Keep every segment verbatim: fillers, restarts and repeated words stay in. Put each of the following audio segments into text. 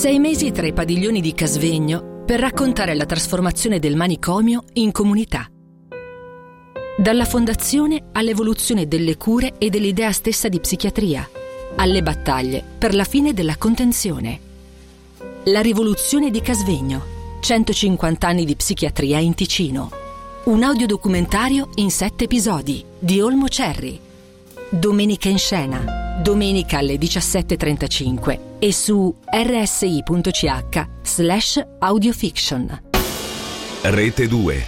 Sei mesi tra i padiglioni di Casvegno per raccontare la trasformazione del manicomio in comunità. Dalla fondazione all'evoluzione delle cure e dell'idea stessa di psichiatria, alle battaglie per la fine della contenzione. La rivoluzione di Casvegno, centocinquanta anni di psichiatria in Ticino. Un audiodocumentario in sette episodi di Olmo Cerri. Domenica in scena, domenica alle diciassette e trentacinque e su rsi.ch slash audiofiction. Rete due.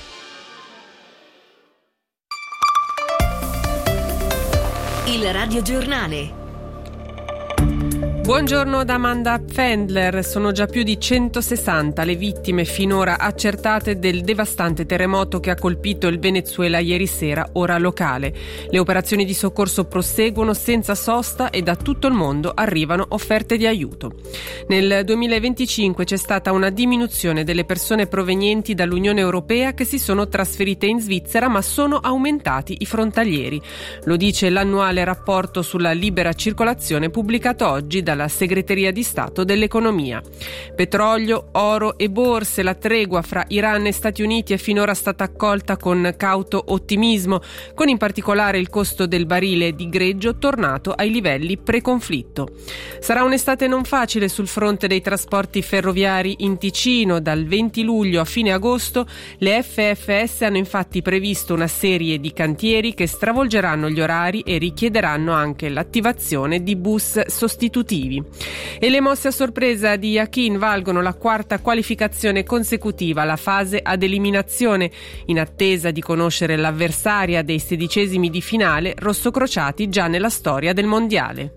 Il radiogiornale. Buongiorno da Amanda Pfändler. Sono già più di centosessanta le vittime finora accertate del devastante terremoto che ha colpito il Venezuela ieri sera, ora locale. Le operazioni di soccorso proseguono senza sosta e da tutto il mondo arrivano offerte di aiuto. Nel duemilaventicinque c'è stata una diminuzione delle persone provenienti dall'Unione Europea che si sono trasferite in Svizzera, ma sono aumentati i frontalieri. Lo dice l'annuale rapporto sulla libera circolazione pubblicato oggi da la Segreteria di Stato dell'Economia. Petrolio, oro e borse, la tregua fra Iran e Stati Uniti è finora stata accolta con cauto ottimismo, con in particolare il costo del barile di greggio tornato ai livelli pre-conflitto. Sarà un'estate non facile sul fronte dei trasporti ferroviari in Ticino. Dal venti luglio a fine agosto le F F S hanno infatti previsto una serie di cantieri che stravolgeranno gli orari e richiederanno anche l'attivazione di bus sostitutivi. E le mosse a sorpresa di Jacquin valgono la quarta qualificazione consecutiva alla fase ad eliminazione. In attesa di conoscere l'avversaria dei sedicesimi di finale, rossocrociati già nella storia del mondiale.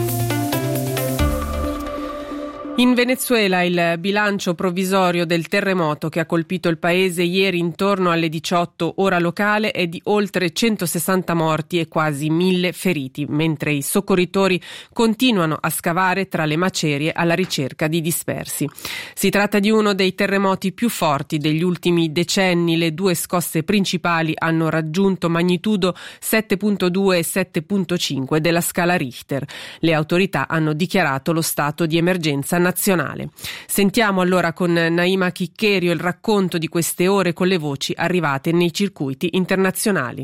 In Venezuela il bilancio provvisorio del terremoto che ha colpito il paese ieri intorno alle diciotto ora locale è di oltre centosessanta morti e quasi mille feriti, mentre i soccorritori continuano a scavare tra le macerie alla ricerca di dispersi. Si tratta di uno dei terremoti più forti degli ultimi decenni. Le due scosse principali hanno raggiunto magnitudo sette virgola due e sette virgola cinque della scala Richter. Le autorità hanno dichiarato lo stato di emergenza nazionale. Sentiamo allora con Naima Chiccherio il racconto di queste ore con le voci arrivate nei circuiti internazionali.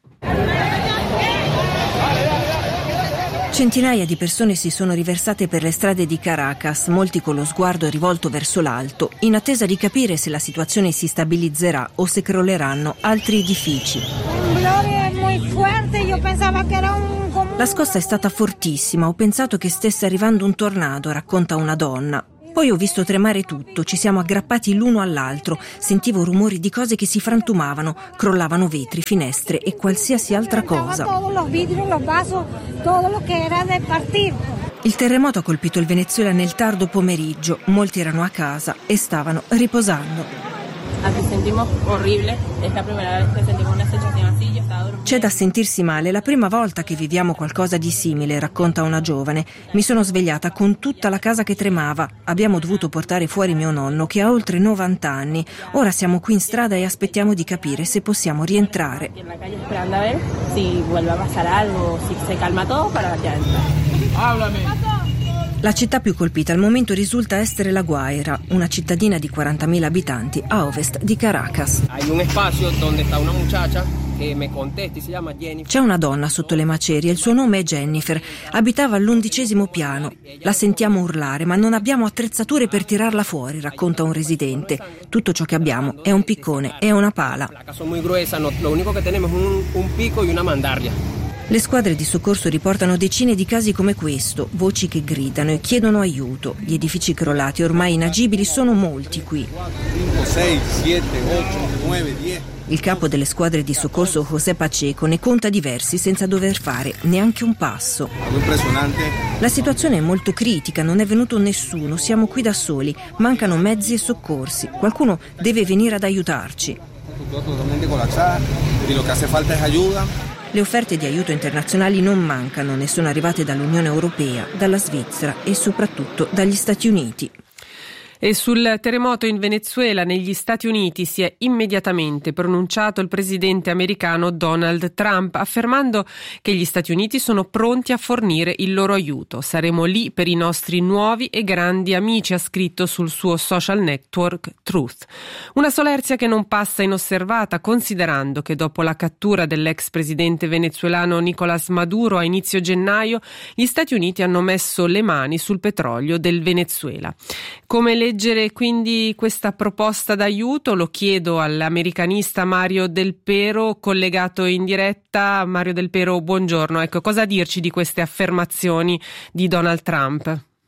Centinaia di persone si sono riversate per le strade di Caracas, molti con lo sguardo rivolto verso l'alto, in attesa di capire se la situazione si stabilizzerà o se crolleranno altri edifici. La scossa è stata fortissima, ho pensato che stesse arrivando un tornado, racconta una donna. Poi ho visto tremare tutto, ci siamo aggrappati l'uno all'altro, sentivo rumori di cose che si frantumavano, crollavano vetri, finestre e qualsiasi altra cosa. Il terremoto ha colpito il Venezuela nel tardo pomeriggio, molti erano a casa e stavano riposando. C'è da sentirsi male, è la prima volta che viviamo qualcosa di simile, racconta una giovane. Mi sono svegliata con tutta la casa che tremava. Abbiamo dovuto portare fuori mio nonno che ha oltre novanta anni. Ora siamo qui in strada e aspettiamo di capire se possiamo rientrare. La città più colpita al momento risulta essere La Guaira, una cittadina di quarantamila abitanti a ovest di Caracas. C'è una donna sotto le macerie, il suo nome è Jennifer, abitava all'undicesimo piano. La sentiamo urlare, ma non abbiamo attrezzature per tirarla fuori, racconta un residente. Tutto ciò che abbiamo è un piccone e una pala. Le squadre di soccorso riportano decine di casi come questo, voci che gridano e chiedono aiuto. Gli edifici crollati ormai inagibili sono molti qui. Il capo delle squadre di soccorso José Pacheco ne conta diversi senza dover fare neanche un passo. La situazione è molto critica, non è venuto nessuno, siamo qui da soli, mancano mezzi e soccorsi, qualcuno deve venire ad aiutarci. Le offerte di aiuto internazionali non mancano, ne sono arrivate dall'Unione Europea, dalla Svizzera e soprattutto dagli Stati Uniti. E sul terremoto in Venezuela negli Stati Uniti si è immediatamente pronunciato il presidente americano Donald Trump, affermando che gli Stati Uniti sono pronti a fornire il loro aiuto. Saremo lì per i nostri nuovi e grandi amici, ha scritto sul suo social network Truth. Una solerzia che non passa inosservata, considerando che dopo la cattura dell'ex presidente venezuelano Nicolás Maduro a inizio gennaio, gli Stati Uniti hanno messo le mani sul petrolio del Venezuela. Come leggere quindi questa proposta d'aiuto? Lo chiedo all'americanista Mario Del Pero, collegato in diretta. Mario Del Pero, buongiorno. Ecco, cosa dirci di queste affermazioni di Donald Trump?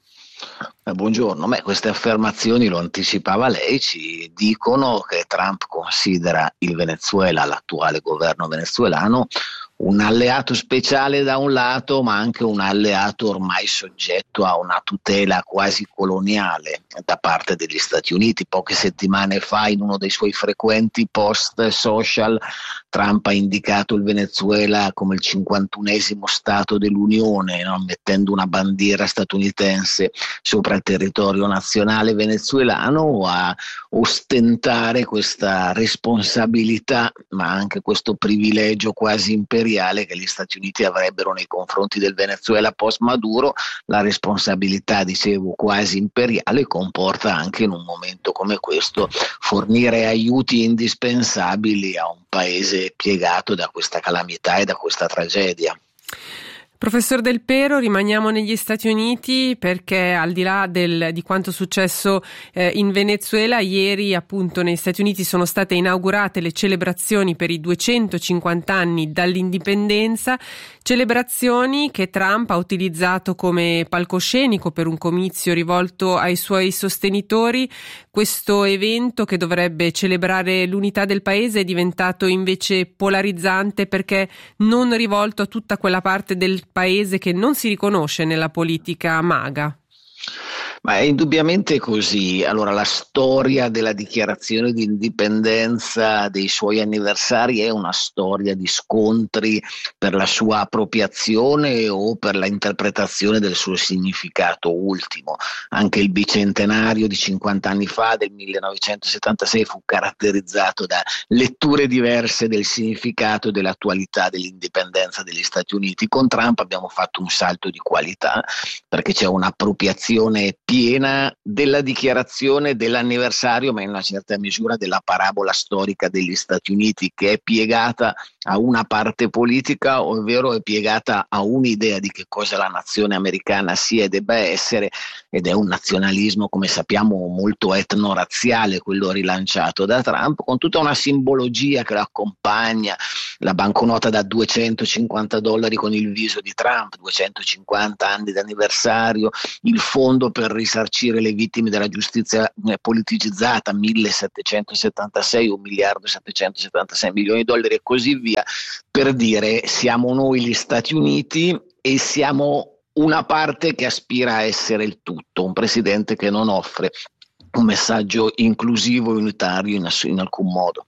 Eh, buongiorno, Beh, queste affermazioni, lo anticipava lei, ci dicono che Trump considera il Venezuela, l'attuale governo venezuelano, un alleato speciale da un lato, ma anche un alleato ormai soggetto a una tutela quasi coloniale da parte degli Stati Uniti. Poche settimane fa, in uno dei suoi frequenti post social, Trump ha indicato il Venezuela come il cinquantunesimo Stato dell'Unione, no? mettendo una bandiera statunitense sopra il territorio nazionale venezuelano, a ostentare questa responsabilità, ma anche questo privilegio quasi imperiale che gli Stati Uniti avrebbero nei confronti del Venezuela post Maduro. La responsabilità, dicevo, quasi imperiale comporta anche in un momento come questo fornire aiuti indispensabili a un paese piegato da questa calamità e da questa tragedia. Professor Del Pero, rimaniamo negli Stati Uniti perché al di là del, di quanto successo eh, in Venezuela, ieri appunto negli Stati Uniti sono state inaugurate le celebrazioni per i duecentocinquanta anni dall'indipendenza, celebrazioni che Trump ha utilizzato come palcoscenico per un comizio rivolto ai suoi sostenitori. Questo evento, che dovrebbe celebrare l'unità del paese, è diventato invece polarizzante perché non rivolto a tutta quella parte del paese che non si riconosce nella politica MAGA. Ma è indubbiamente così. Allora, la storia della dichiarazione di indipendenza, dei suoi anniversari, è una storia di scontri per la sua appropriazione o per la interpretazione del suo significato ultimo. Anche il bicentenario di cinquanta anni fa, del millenovecentosettantasei, fu caratterizzato da letture diverse del significato e dell'attualità dell'indipendenza degli Stati Uniti. Con Trump abbiamo fatto un salto di qualità, perché c'è un'appropriazione piena della dichiarazione dell'anniversario, ma in una certa misura della parabola storica degli Stati Uniti, che è piegata a una parte politica, ovvero è piegata a un'idea di che cosa la nazione americana sia e debba essere, ed è un nazionalismo, come sappiamo, molto etno-razziale, quello rilanciato da Trump, con tutta una simbologia che lo accompagna: la banconota da duecentocinquanta dollari con il viso di Trump, duecentocinquanta anni d'anniversario, il fondo per risarcire le vittime della giustizia politicizzata, millesettecentosettantasei, un miliardo e settecentosettantasei milioni di dollari e così via, per dire siamo noi gli Stati Uniti e siamo una parte che aspira a essere il tutto, un presidente che non offre un messaggio inclusivo e unitario in, ass- in alcun modo.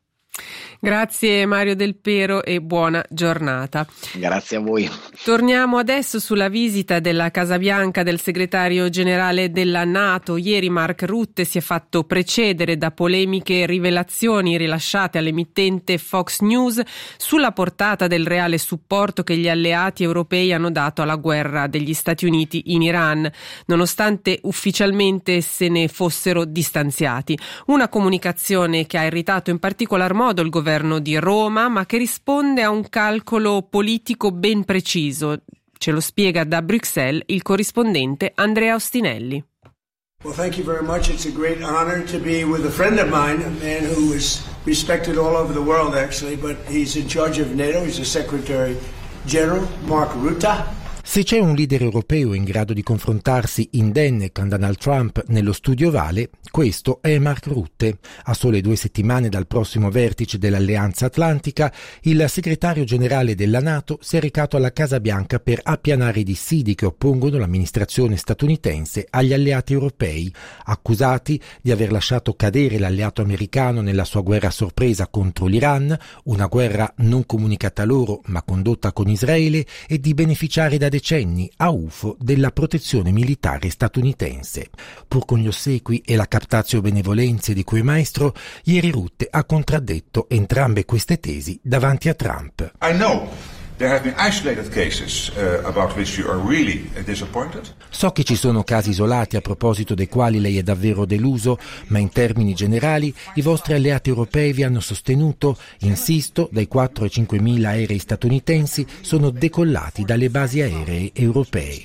Grazie Mario Del Pero e buona giornata. Grazie a voi. Torniamo adesso sulla visita della Casa Bianca del segretario generale della NATO. Ieri Mark Rutte si è fatto precedere da polemiche e rivelazioni rilasciate all'emittente Fox News sulla portata del reale supporto che gli alleati europei hanno dato alla guerra degli Stati Uniti in Iran, nonostante ufficialmente se ne fossero distanziati. Una comunicazione che ha irritato in particolar modo il governo di Roma, ma che risponde a un calcolo politico ben preciso. Ce lo spiega da Bruxelles il corrispondente Andrea Ostinelli. Well, thank you very much. It's a great honor to be with a friend of mine, a man who is respected all over the world, actually, but he's in charge of NATO. He's the Secretary General, Mark Rutte. Se c'è un leader europeo in grado di confrontarsi indenne con Donald Trump nello studio ovale, questo è Mark Rutte. A sole due settimane dal prossimo vertice dell'Alleanza Atlantica, il segretario generale della NATO si è recato alla Casa Bianca per appianare i dissidi che oppongono l'amministrazione statunitense agli alleati europei, accusati di aver lasciato cadere l'alleato americano nella sua guerra sorpresa contro l'Iran, una guerra non comunicata loro ma condotta con Israele, e di beneficiare da decenni a U F O della protezione militare statunitense. Pur con gli ossequi e la captatio benevolenze di quel maestro, ieri Rutte ha contraddetto entrambe queste tesi davanti a Trump. I know. There have been isolated cases uh, about which you are really disappointed. So che ci sono casi isolati a proposito dei quali lei è davvero deluso, ma in termini generali i vostri alleati europei vi hanno sostenuto, insisto, dai quattro ai cinque mila aerei statunitensi sono decollati dalle basi aeree europee.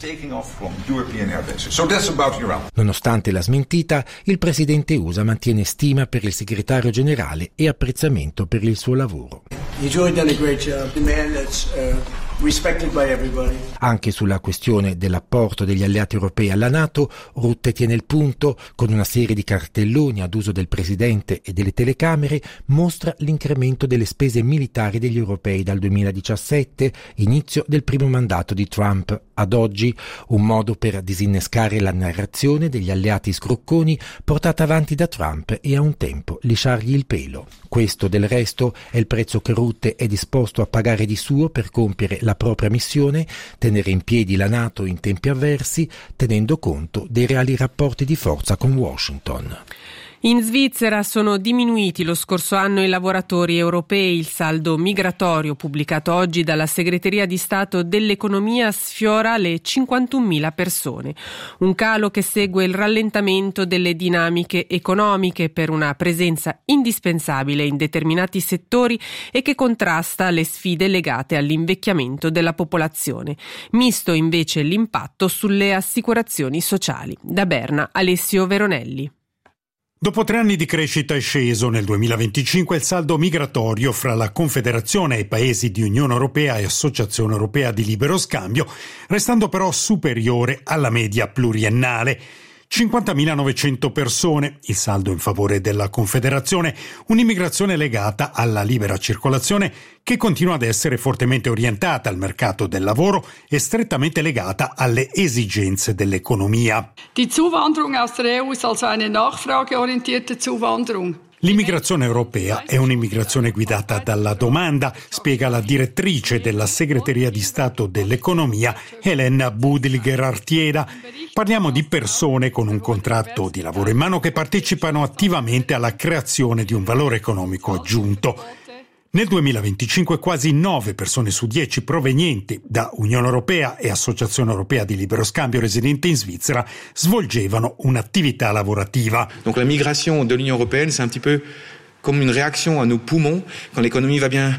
So that's about Iran. Nonostante la smentita, il presidente U S A mantiene stima per il segretario generale e apprezzamento per il suo lavoro. He's really done a great job. The man that's uh, respected by everybody. Anche sulla questione dell'apporto degli alleati europei alla NATO, Rutte tiene il punto, con una serie di cartelloni ad uso del presidente e delle telecamere, mostra l'incremento delle spese militari degli europei dal duemiladiciassette, inizio del primo mandato di Trump, ad oggi, un modo per disinnescare la narrazione degli alleati scrocconi portata avanti da Trump e a un tempo lisciargli il pelo. Questo, del resto, è il prezzo che Rutte è disposto a pagare di suo per compiere la propria missione, tenere in piedi la NATO in tempi avversi, tenendo conto dei reali rapporti di forza con Washington. In Svizzera sono diminuiti lo scorso anno i lavoratori europei. Il saldo migratorio pubblicato oggi dalla Segreteria di Stato dell'Economia sfiora le cinquantunomila persone. Un calo che segue il rallentamento delle dinamiche economiche per una presenza indispensabile in determinati settori e che contrasta le sfide legate all'invecchiamento della popolazione. Misto invece l'impatto sulle assicurazioni sociali. Da Berna, Alessio Veronelli. Dopo tre anni di crescita è sceso nel duemilaventicinque il saldo migratorio fra la Confederazione e i paesi di Unione Europea e Associazione Europea di Libero Scambio, restando però superiore alla media pluriennale. cinquantamilanovecento persone, il saldo in favore della Confederazione, un'immigrazione legata alla libera circolazione che continua ad essere fortemente orientata al mercato del lavoro e strettamente legata alle esigenze dell'economia. Die Zuwanderung aus der E U ist also eine nachfrageorientierte Zuwanderung. L'immigrazione europea è un'immigrazione guidata dalla domanda, spiega la direttrice della Segreteria di Stato dell'Economia, Helena Budliger-Artieda. Parliamo di persone con un contratto di lavoro in mano che partecipano attivamente alla creazione di un valore economico aggiunto. Nel duemilaventicinque quasi nove persone su dieci provenienti da Unione Europea e Associazione Europea di Libero Scambio residenti in Svizzera svolgevano un'attività lavorativa. Donc la migration de l'Union européenne, c'est un petit peu comme une réaction à nos poumons quand l'économie va bien.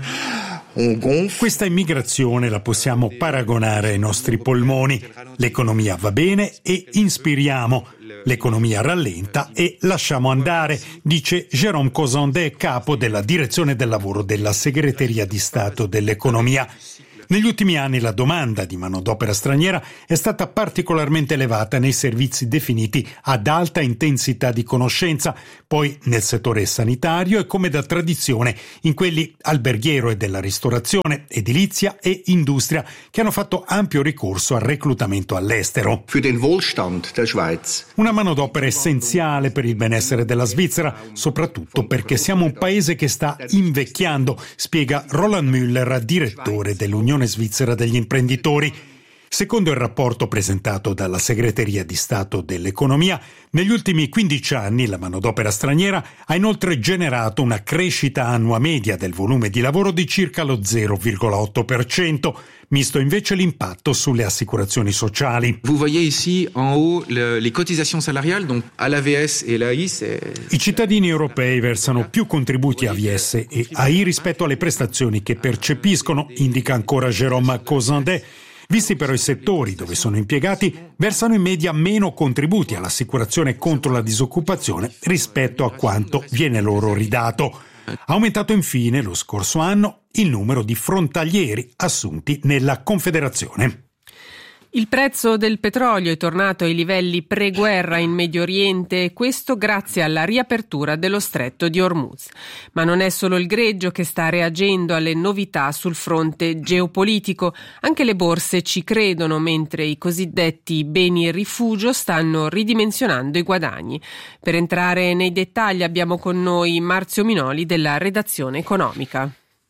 Questa immigrazione la possiamo paragonare ai nostri polmoni. L'economia va bene e inspiriamo. L'economia rallenta e lasciamo andare, dice Jérôme Cozandé, capo della direzione del lavoro della Segreteria di Stato dell'Economia. Negli ultimi anni la domanda di manodopera straniera è stata particolarmente elevata nei servizi definiti ad alta intensità di conoscenza, poi nel settore sanitario e come da tradizione in quelli alberghiero e della ristorazione, edilizia e industria, che hanno fatto ampio ricorso al reclutamento all'estero. Für den Wohlstand der Schweiz. Una manodopera essenziale per il benessere della Svizzera, soprattutto perché siamo un paese che sta invecchiando, spiega Roland Müller, direttore dell'Unione Svizzera degli imprenditori. Secondo il rapporto presentato dalla Segreteria di Stato dell'Economia, negli ultimi quindici anni la manodopera straniera ha inoltre generato una crescita annua media del volume di lavoro di circa lo zero virgola otto per cento, misto invece l'impatto sulle assicurazioni sociali. Vous voyez ici en haut le, les cotisations salariales, donc à l'A V S et l'A I S. I cittadini europei versano più contributi a A V S e A I rispetto alle prestazioni che percepiscono, indica ancora Jérôme Cozandé. Visti però i settori dove sono impiegati, versano in media meno contributi all'assicurazione contro la disoccupazione rispetto a quanto viene loro ridato. Ha aumentato infine lo scorso anno il numero di frontalieri assunti nella Confederazione. Il prezzo del petrolio è tornato ai livelli pre-guerra in Medio Oriente e questo grazie alla riapertura dello stretto di Hormuz. Ma non è solo il greggio che sta reagendo alle novità sul fronte geopolitico, anche le borse ci credono mentre i cosiddetti beni rifugio stanno ridimensionando i guadagni. Per entrare nei dettagli abbiamo con noi Marzio Minoli della redazione economica.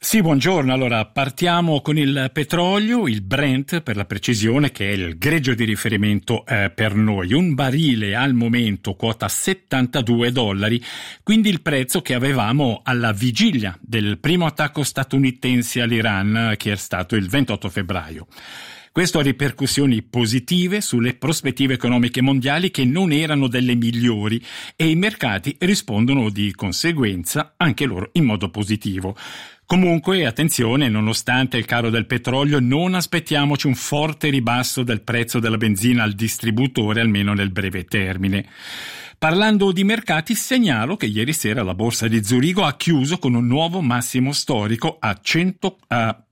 Sì, buongiorno. Allora, partiamo con il petrolio, il Brent per la precisione, che è il greggio di riferimento eh, per noi. Un barile al momento quota settantadue dollari, quindi il prezzo che avevamo alla vigilia del primo attacco statunitense all'Iran, che è stato il ventotto febbraio. Questo ha ripercussioni positive sulle prospettive economiche mondiali, che non erano delle migliori, e i mercati rispondono di conseguenza anche loro in modo positivo. Comunque, attenzione, nonostante il caro del petrolio, non aspettiamoci un forte ribasso del prezzo della benzina al distributore, almeno nel breve termine. Parlando di mercati, segnalo che ieri sera la borsa di Zurigo ha chiuso con un nuovo massimo storico a cento, a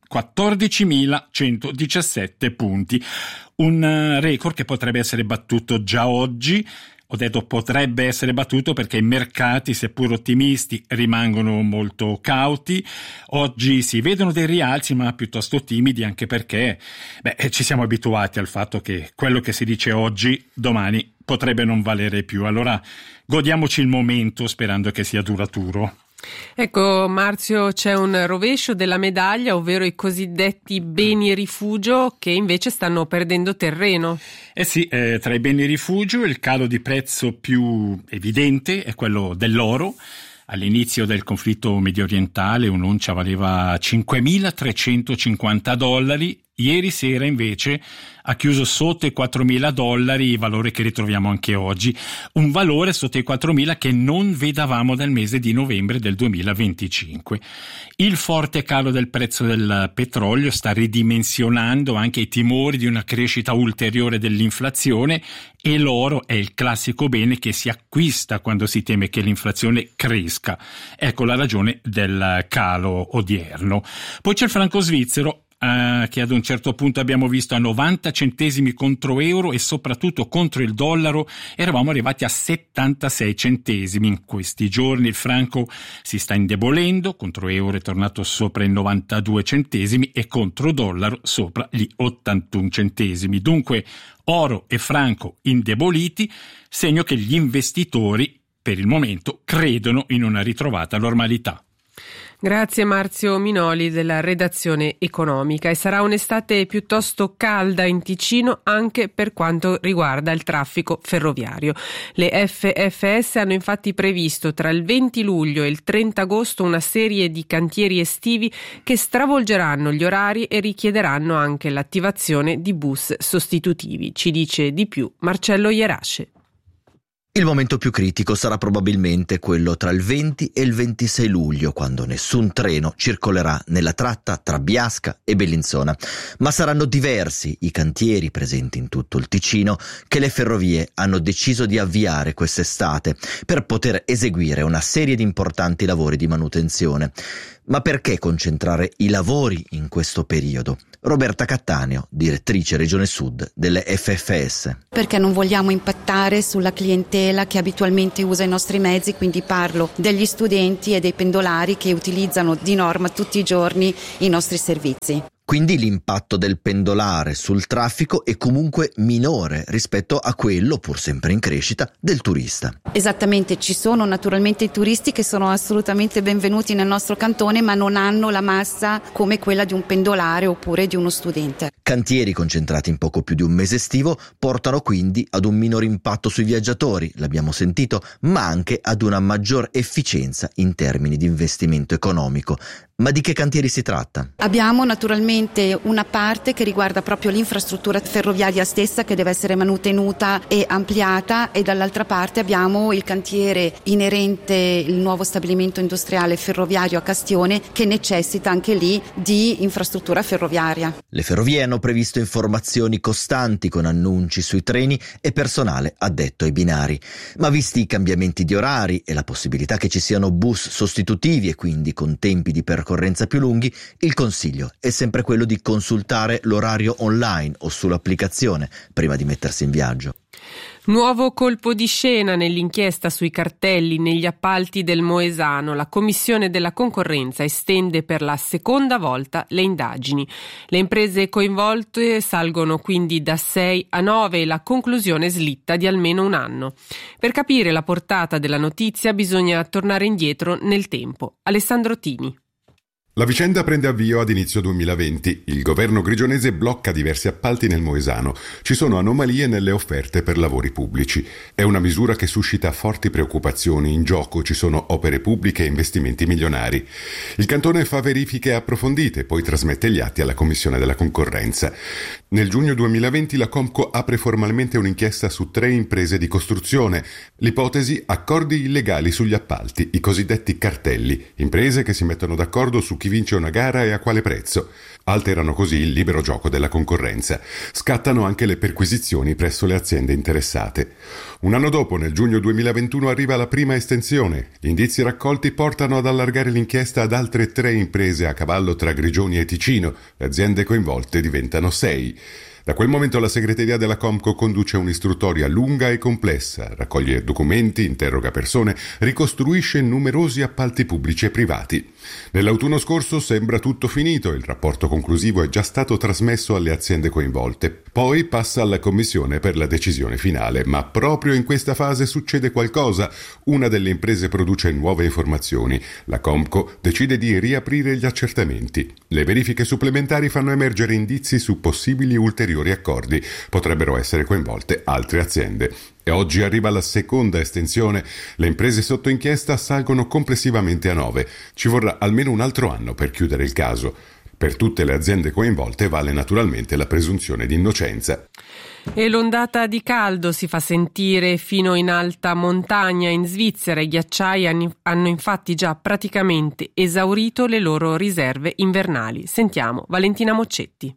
quattordicimilacentodiciassette punti, un record che potrebbe essere battuto già oggi. Ho detto potrebbe essere battuto perché i mercati, seppur ottimisti, rimangono molto cauti. Oggi si vedono dei rialzi, ma piuttosto timidi, anche perché beh, ci siamo abituati al fatto che quello che si dice oggi, domani potrebbe non valere più. Allora godiamoci il momento, sperando che sia duraturo. Ecco, Marzio, c'è un rovescio della medaglia, ovvero i cosiddetti beni rifugio, che invece stanno perdendo terreno. Eh sì, eh, tra i beni rifugio il calo di prezzo più evidente è quello dell'oro. All'inizio del conflitto mediorientale un'oncia valeva cinquemilatrecentocinquanta dollari. Ieri sera invece ha chiuso sotto i quattromila dollari, valore che ritroviamo anche oggi, un valore sotto i quattromila che non vedavamo dal mese di novembre del duemilaventicinque. Il forte calo del prezzo del petrolio sta ridimensionando anche i timori di una crescita ulteriore dell'inflazione, e l'oro è il classico bene che si acquista quando si teme che l'inflazione cresca. Ecco la ragione del calo odierno. Poi c'è il franco svizzero, Uh, che ad un certo punto abbiamo visto a novanta centesimi contro euro, e soprattutto contro il dollaro eravamo arrivati a settantasei centesimi. In questi giorni il franco si sta indebolendo, contro euro è tornato sopra i novantadue centesimi e contro dollaro sopra gli ottantuno centesimi. Dunque oro e franco indeboliti, segno che gli investitori per il momento credono in una ritrovata normalità. Grazie Marzio Minoli della redazione economica. E sarà un'estate piuttosto calda in Ticino anche per quanto riguarda il traffico ferroviario. Le F F S hanno infatti previsto tra il venti luglio e il trenta agosto una serie di cantieri estivi che stravolgeranno gli orari e richiederanno anche l'attivazione di bus sostitutivi. Ci dice di più Marcello Ierasce. Il momento più critico sarà probabilmente quello tra il venti e il ventisei luglio, quando nessun treno circolerà nella tratta tra Biasca e Bellinzona. Ma saranno diversi i cantieri presenti in tutto il Ticino che le ferrovie hanno deciso di avviare quest'estate per poter eseguire una serie di importanti lavori di manutenzione. Ma perché concentrare i lavori in questo periodo? Roberta Cattaneo, direttrice Regione Sud delle F F S. Perché non vogliamo impattare sulla clientela che abitualmente usa i nostri mezzi, quindi parlo degli studenti e dei pendolari che utilizzano di norma tutti i giorni i nostri servizi. Quindi l'impatto del pendolare sul traffico è comunque minore rispetto a quello, pur sempre in crescita, del turista. Esattamente, ci sono naturalmente i turisti che sono assolutamente benvenuti nel nostro cantone, ma non hanno la massa come quella di un pendolare oppure di uno studente. Cantieri concentrati in poco più di un mese estivo portano quindi ad un minor impatto sui viaggiatori, l'abbiamo sentito, ma anche ad una maggior efficienza in termini di investimento economico. Ma di che cantieri si tratta? Abbiamo naturalmente una parte che riguarda proprio l'infrastruttura ferroviaria stessa, che deve essere mantenuta e ampliata, e dall'altra parte abbiamo il cantiere inerente il nuovo stabilimento industriale ferroviario a Castione, che necessita anche lì di infrastruttura ferroviaria. Le ferrovie hanno previsto informazioni costanti con annunci sui treni e personale addetto ai binari. Ma visti i cambiamenti di orari e la possibilità che ci siano bus sostitutivi e quindi con tempi di percorrenza più lunghi, il consiglio è sempre quello di consultare l'orario online o sull'applicazione prima di mettersi in viaggio. Nuovo colpo di scena nell'inchiesta sui cartelli negli appalti del Moesano. La Commissione della Concorrenza estende per la seconda volta le indagini. Le imprese coinvolte salgono quindi da sei a nove e la conclusione slitta di almeno un anno. Per capire la portata della notizia bisogna tornare indietro nel tempo. Alessandro Tini. La vicenda prende avvio ad inizio duemilaventi. Il governo grigionese blocca diversi appalti nel Moesano. Ci sono anomalie nelle offerte per lavori pubblici. È una misura che suscita forti preoccupazioni. In gioco ci sono opere pubbliche e investimenti milionari. Il cantone fa verifiche approfondite, poi trasmette gli atti alla Commissione della Concorrenza. Nel giugno duemilaventi la Comco apre formalmente un'inchiesta su tre imprese di costruzione. L'ipotesi: accordi illegali sugli appalti, i cosiddetti cartelli, imprese che si mettono d'accordo su chi vince una gara e a quale prezzo. Alterano così il libero gioco della concorrenza. Scattano anche le perquisizioni presso le aziende interessate. Un anno dopo, nel giugno duemilaventuno, arriva la prima estensione. Gli indizi raccolti portano ad allargare l'inchiesta ad altre tre imprese a cavallo tra Grigioni e Ticino. Le aziende coinvolte diventano sei. Da quel momento la segreteria della Comco conduce un'istruttoria lunga e complessa, raccoglie documenti, interroga persone, ricostruisce numerosi appalti pubblici e privati. Nell'autunno scorso sembra tutto finito, il rapporto conclusivo è già stato trasmesso alle aziende coinvolte. Poi passa alla commissione per la decisione finale, ma proprio in questa fase succede qualcosa. Una delle imprese produce nuove informazioni. La Comco decide di riaprire gli accertamenti. Le verifiche supplementari fanno emergere indizi su possibili ulteriori accordi. Potrebbero essere coinvolte altre aziende. E oggi arriva la seconda estensione. Le imprese sotto inchiesta salgono complessivamente a nove. Ci vorrà almeno un altro anno per chiudere il caso. Per tutte le aziende coinvolte vale naturalmente la presunzione di innocenza. E l'ondata di caldo si fa sentire fino in alta montagna in Svizzera. I ghiacciai hanno infatti già praticamente esaurito le loro riserve invernali. Sentiamo Valentina Moccetti.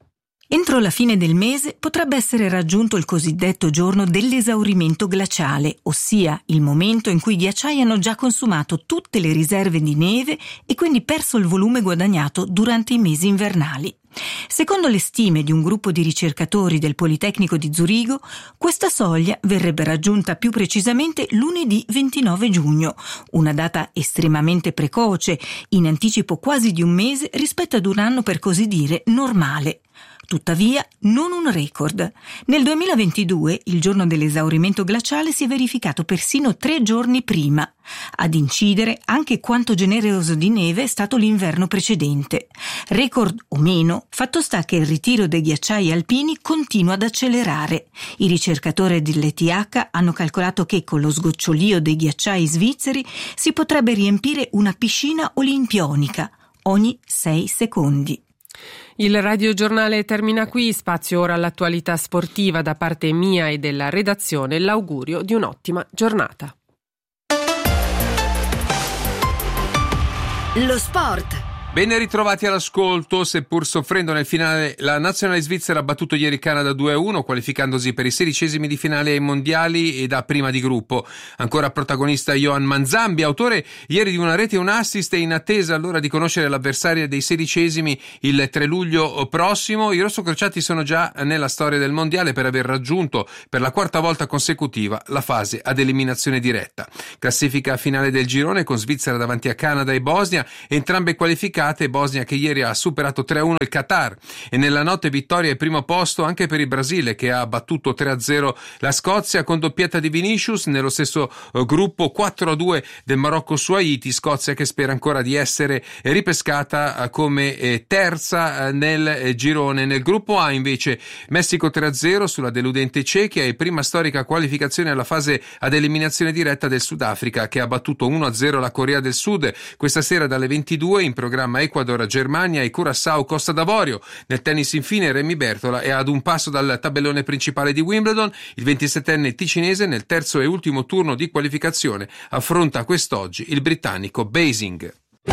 Entro la fine del mese potrebbe essere raggiunto il cosiddetto giorno dell'esaurimento glaciale, ossia il momento in cui i ghiacciai hanno già consumato tutte le riserve di neve e quindi perso il volume guadagnato durante i mesi invernali. Secondo le stime di un gruppo di ricercatori del Politecnico di Zurigo, questa soglia verrebbe raggiunta più precisamente lunedì ventinove giugno, una data estremamente precoce, in anticipo quasi di un mese rispetto ad un anno per così dire normale. Tuttavia, non un record. Nel duemilaventidue, il giorno dell'esaurimento glaciale si è verificato persino tre giorni prima. Ad incidere anche quanto generoso di neve è stato l'inverno precedente. Record o meno, fatto sta che il ritiro dei ghiacciai alpini continua ad accelerare. I ricercatori dell'E T H hanno calcolato che con lo sgocciolio dei ghiacciai svizzeri si potrebbe riempire una piscina olimpionica ogni sei secondi. Il radiogiornale termina qui, spazio ora all'attualità sportiva da parte mia e della redazione, l'augurio di un'ottima giornata. Lo sport. Ben ritrovati all'ascolto. Seppur soffrendo nel finale, la nazionale svizzera ha battuto ieri il Canada due a uno, qualificandosi per i sedicesimi di finale ai mondiali e da prima di gruppo. Ancora protagonista Johan Manzambi, autore ieri di una rete e un assist, e in attesa allora di conoscere l'avversaria dei sedicesimi il tre luglio prossimo. I rossocrociati sono già nella storia del mondiale per aver raggiunto per la quarta volta consecutiva la fase ad eliminazione diretta. Classifica finale del girone con Svizzera davanti a Canada e Bosnia, entrambe qualificate. Bosnia che ieri ha superato tre a uno il Qatar, e nella notte vittoria e primo posto anche per il Brasile, che ha battuto tre a zero la Scozia con doppietta di Vinicius. Nello stesso gruppo quattro a due del Marocco su Haiti, Scozia che spera ancora di essere ripescata come terza nel girone. Nel gruppo A invece Messico tre a zero sulla deludente Cechia e prima storica qualificazione alla fase ad eliminazione diretta del Sudafrica, che ha battuto uno a zero la Corea del Sud. Questa sera dalle ventidue in programma Ecuador, Germania e Curaçao, Costa d'Avorio. Nel tennis infine Remy Bertola è ad un passo dal tabellone principale di Wimbledon. Il ventisettenne ticinese nel terzo e ultimo turno di qualificazione affronta quest'oggi il britannico Basing.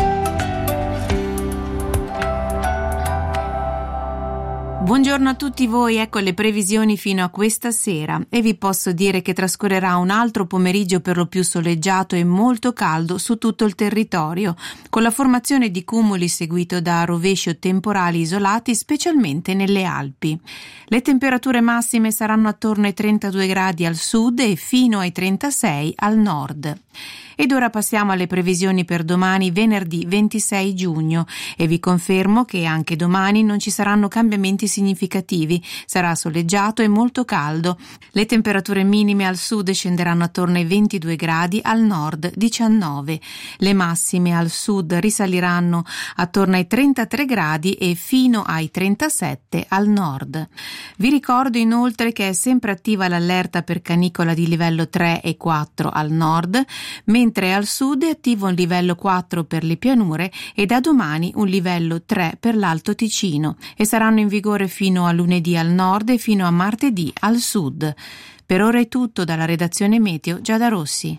Buongiorno a tutti voi, ecco le previsioni fino a questa sera e vi posso dire che trascorrerà un altro pomeriggio per lo più soleggiato e molto caldo su tutto il territorio, con la formazione di cumuli seguito da rovesci temporali isolati specialmente nelle Alpi. Le temperature massime saranno attorno ai trentadue gradi al sud e fino ai trentasei al nord. Ed ora passiamo alle previsioni per domani, venerdì ventisei giugno, e vi confermo che anche domani non ci saranno cambiamenti significativi. Sarà soleggiato e molto caldo. Le temperature minime al sud scenderanno attorno ai ventidue gradi, al nord diciannove. Le massime al sud risaliranno attorno ai trentatré gradi e fino ai trentasette al nord. Vi ricordo inoltre che è sempre attiva l'allerta per canicola di livello tre e quattro al nord, mentre al sud è attivo un livello quattro per le pianure e da domani un livello tre per l'Alto Ticino, e saranno in vigore fino a lunedì al nord e fino a martedì al sud. Per ora è tutto dalla redazione Meteo Giada Rossi.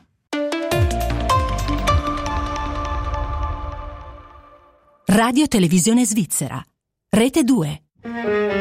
Radio Televisione Svizzera, Rete due.